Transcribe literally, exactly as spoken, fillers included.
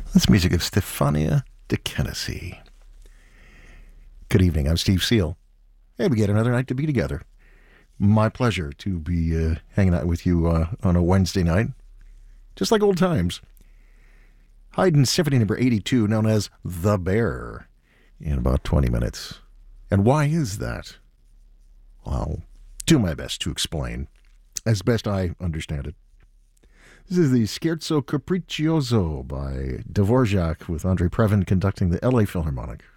That's music of Stefania De Kennedy. Good evening, I'm Steve Seal. Hey, we get another night to be together. My pleasure to be uh, hanging out with you uh, on a Wednesday night, just like old times. Haydn Symphony number eighty-two, known as The Bear, in about twenty minutes. And why is that? I'll do my best to explain, as best I understand it. This is the Scherzo Capriccioso by Dvorak, with Andrei Previn conducting the L A Philharmonic.